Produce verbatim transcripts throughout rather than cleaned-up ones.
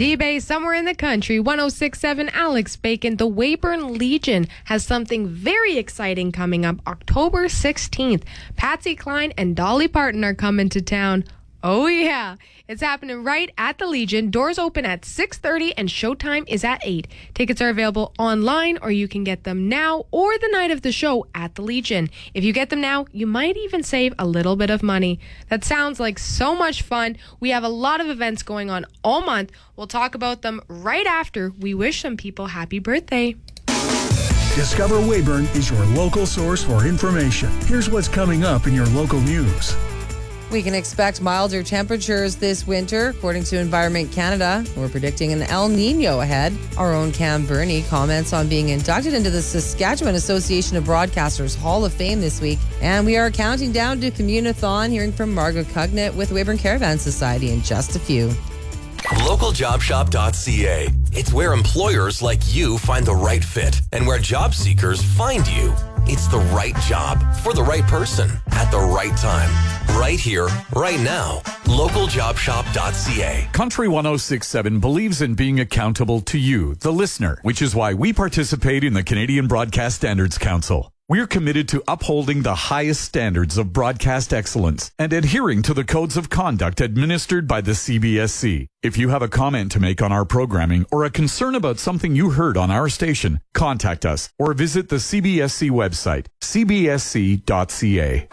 T-Bay, somewhere in the country, one oh six point seven Alex Bacon. The Weyburn Legion has something very exciting coming up October sixteenth. Patsy Cline and Dolly Parton are coming to town. Oh, yeah. It's happening right at the Legion. Doors open at six thirty and showtime is at eight. Tickets are available online, or you can get them now or the night of the show at the Legion. If you get them now, you might even save a little bit of money. That sounds like so much fun. We have a lot of events going on all month. We'll talk about them right after we wish some people happy birthday. Discover Weyburn is your local source for information. Here's what's coming up in your local news. We can expect milder temperatures this winter, according to Environment Canada. We're predicting an El Nino ahead. Our own Cam Burney comments on being inducted into the Saskatchewan Association of Broadcasters Hall of Fame this week. And we are counting down to Communathon, hearing from Margaret Cugnett with Weyburn Caravan Society in just a few. local job shop dot c a. It's where employers like you find the right fit and where job seekers find you. It's the right job for the right person at the right time. Right here, right now. local job shop dot c a. Country one oh six point seven believes in being accountable to you, the listener, which is why we participate in the Canadian Broadcast Standards Council. We're committed to upholding the highest standards of broadcast excellence and adhering to the codes of conduct administered by the C B S C. If you have a comment to make on our programming or a concern about something you heard on our station, contact us or visit the C B S C website, c b s c dot c a.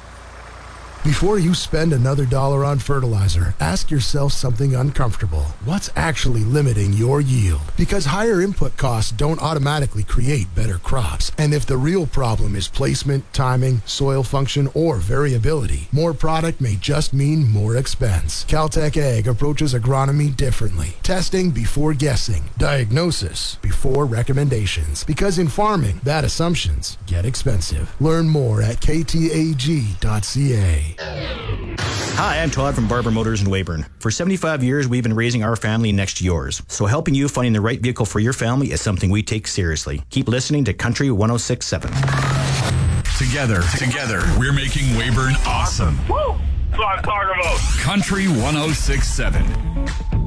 Before you spend another dollar on fertilizer, ask yourself something uncomfortable. What's actually limiting your yield? Because higher input costs don't automatically create better crops. And if the real problem is placement, timing, soil function, or variability, more product may just mean more expense. Caltech Ag approaches agronomy differently. Testing before guessing. Diagnosis before recommendations. Because in farming, bad assumptions get expensive. Learn more at k t a g dot c a. Hi, I'm Todd from Barber Motors in Weyburn. For seventy-five years, we've been raising our family next to yours. So helping you finding the right vehicle for your family is something we take seriously. Keep listening to Country one oh six point seven. Together, together, we're making Weyburn awesome. Woo! That's what I'm talking about. Country one oh six point seven.